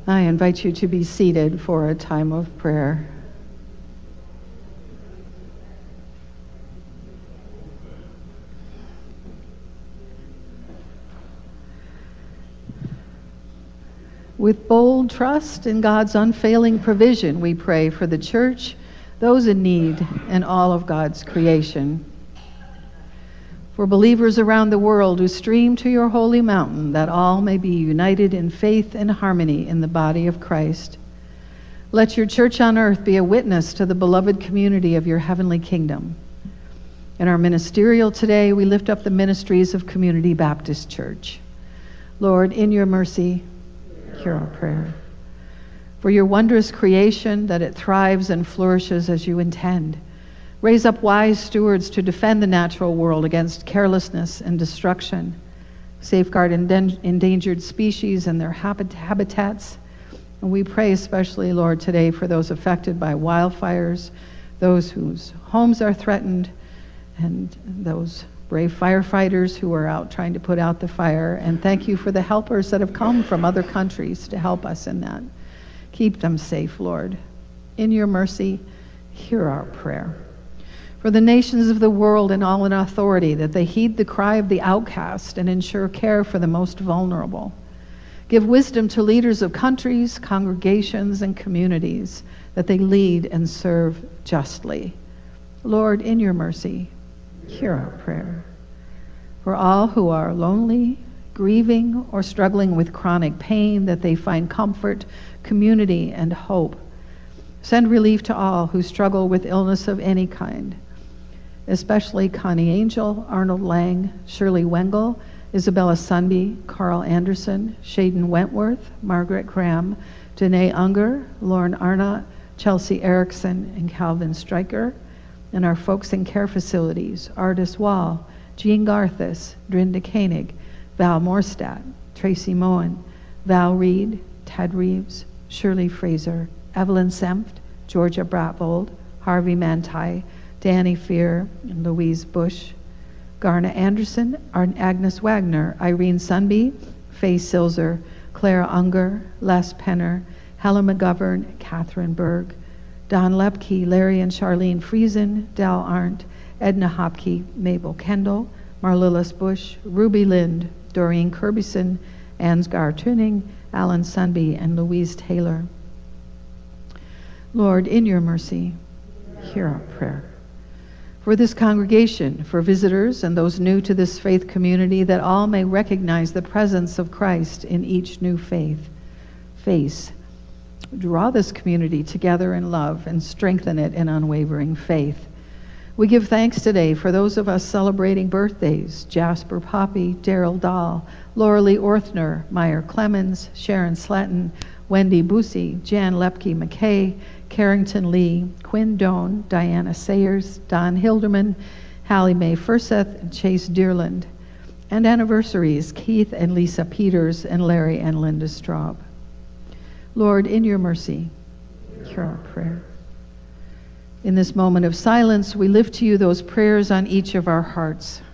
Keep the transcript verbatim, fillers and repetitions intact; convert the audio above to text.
I invite you to be seated for a time of prayer. With bold trust in God's unfailing provision, we pray for the church, those in need, and all of God's creation. For believers around the world who stream to your holy mountain, that all may be united in faith and harmony in the body of Christ. Let your church on earth be a witness to the beloved community of your heavenly kingdom. In our ministerial today, we lift up the ministries of Community Baptist Church. Lord, in your mercy, hear our prayer. For your wondrous creation, that it thrives and flourishes as you intend. Raise up wise stewards to defend the natural world against carelessness and destruction. Safeguard enden- endangered species and their habit- habitats. And we pray especially, Lord, today for those affected by wildfires, those whose homes are threatened, and those brave firefighters who are out trying to put out the fire. And thank you for the helpers that have come from other countries to help us in that. Keep them safe, Lord. In your mercy, hear our prayer. For the nations of the world and all in authority, that they heed the cry of the outcast and ensure care for the most vulnerable. Give wisdom to leaders of countries, congregations, and communities, that they lead and serve justly. Lord, in your mercy, hear our prayer. For all who are lonely, grieving, or struggling with chronic pain, that they find comfort, community, and hope. Send relief to all who struggle with illness of any kind, especially Connie Angel, Arnold Lang, Shirley Wengel, Isabella Sunby, Carl Anderson, Shaden Wentworth, Margaret Graham, Danae Unger, Lauren Arnott, Chelsea Erickson, and Calvin Stryker, and our folks in care facilities, Artis Wall, Jean Garthis, Drinda Koenig, Val Morstadt, Tracy Moen, Val Reed, Ted Reeves, Shirley Fraser, Evelyn Senft, Georgia Bratvold, Harvey Mantai, Danny Fear, and Louise Bush, Garna Anderson, Agnes Wagner, Irene Sunby, Faye Silzer, Clara Unger, Les Penner, Helen McGovern, Catherine Berg, Don Lepke, Larry and Charlene Friesen, Dal Arndt, Edna Hopke, Mabel Kendall, Marlillis Bush, Ruby Lind, Doreen Kirbison, Ansgar Tuning, Alan Sunby, and Louise Taylor. Lord, in your mercy, hear our prayer. For this congregation, for visitors and those new to this faith community, that all may recognize the presence of Christ in each new faith. Face. Draw this community together in love and strengthen it in unwavering faith. We give thanks today for those of us celebrating birthdays: Jasper Poppy, Daryl Dahl, Laura Lee Orthner, Meyer Clemens, Sharon Slatton, Wendy Busey, Jan Lepke McKay, Carrington Lee, Quinn Doan, Diana Sayers, Don Hilderman, Hallie Mae Furseth, and Chase Dearland. And anniversaries: Keith and Lisa Peters, and Larry and Linda Straub. Lord, in your mercy, hear our prayer. In this moment of silence, we lift to you those prayers on each of our hearts.